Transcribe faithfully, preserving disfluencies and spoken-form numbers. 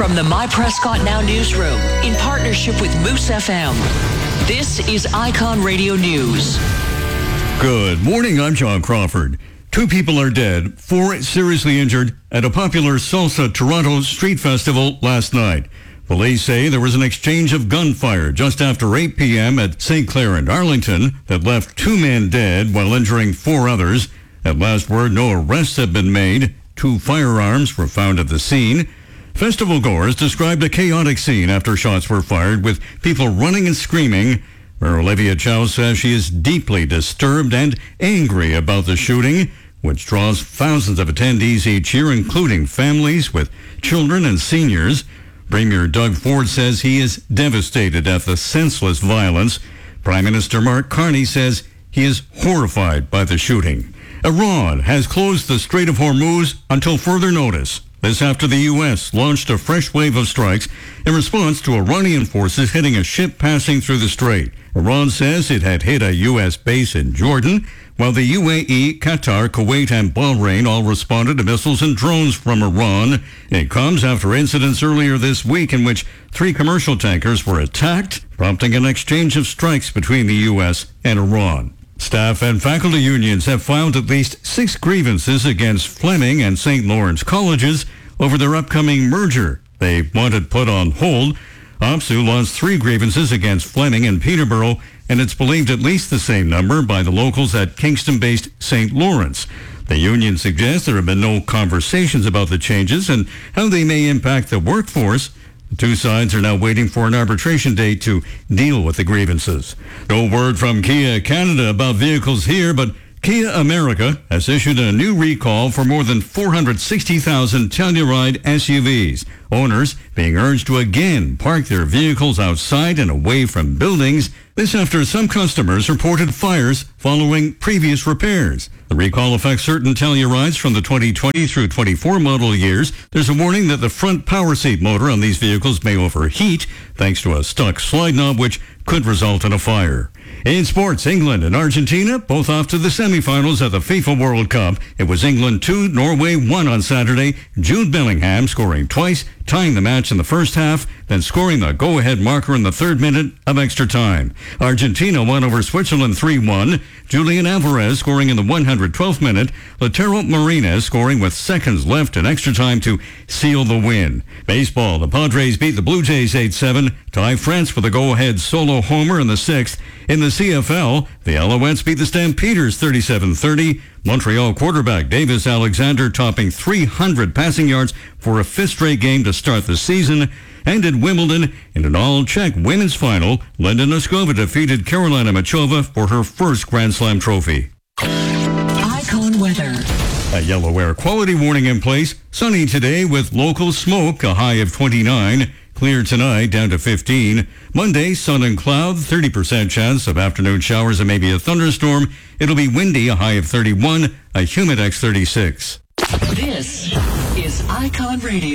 From the My Prescott Now newsroom, in partnership with Moose F M, this is Icon Radio News. Good morning, I'm John Crawford. Two people are dead, four seriously injured at a popular Salsa Toronto street festival last night. Police say there was an exchange of gunfire just after eight p.m. at Saint Clair and Arlington that left two men dead while injuring four others. At last word, no arrests have been made. Two firearms were found at the scene. Festival goers described a chaotic scene after shots were fired, with people running and screaming. Mayor Olivia Chow says she is deeply disturbed and angry about the shooting, which draws thousands of attendees each year, including families with children and seniors. Premier Doug Ford says he is devastated at the senseless violence. Prime Minister Mark Carney says he is horrified by the shooting. Iran has closed the Strait of Hormuz until further notice. This after the U S launched a fresh wave of strikes in response to Iranian forces hitting a ship passing through the strait. Iran says it had hit a U S base in Jordan, while the U A E, Qatar, Kuwait, and Bahrain all responded to missiles and drones from Iran. It comes after incidents earlier this week in which three commercial tankers were attacked, prompting an exchange of strikes between the U S and Iran. Staff and faculty unions have filed at least six grievances against Fleming and Saint Lawrence colleges over their upcoming merger. They want it put on hold. OPSU launched three grievances against Fleming and Peterborough, and it's believed at least the same number by the locals at Kingston-based Saint Lawrence. The union suggests there have been no conversations about the changes and how they may impact the workforce. The two sides are now waiting for an arbitration date to deal with the grievances. No word from Kia Canada about vehicles here, but Kia America has issued a new recall for more than four hundred sixty thousand Telluride S U Vs. Owners being urged to again park their vehicles outside and away from buildings. This after some customers reported fires following previous repairs. The recall affects certain Tellurides from the twenty twenty through twenty-four model years. There's a warning that the front power seat motor on these vehicles may overheat thanks to a stuck slide knob, which could result in a fire. In sports, England and Argentina both off to the semifinals at the FIFA World Cup. It was England two, Norway one on Saturday. Jude Bellingham scoring twice, tying the match in the first half, then scoring the go-ahead marker in the third minute of extra time. Argentina won over Switzerland three one. Julian Alvarez scoring in the one hundred twelfth minute. Lautaro Martinez scoring with seconds left in extra time to seal the win. Baseball, the Padres beat the Blue Jays eight seven. Ty France with a go-ahead solo homer in the sixth. In the C F L, the Alouettes beat the Stampeders thirty-seven thirty. Montreal quarterback Davis Alexander topping three hundred passing yards for a fifth straight game to start the season. And at Wimbledon, in an all-Czech women's final, Linda Noskova defeated Carolina Machova for her first Grand Slam trophy. Icon weather. A yellow air quality warning in place. Sunny today with local smoke, a high of twenty-nine. Clear tonight, down to fifteen. Monday, sun and cloud, thirty percent chance of afternoon showers and maybe a thunderstorm. It'll be windy, a high of thirty-one, a humid X thirty-six. This is Icon Radio.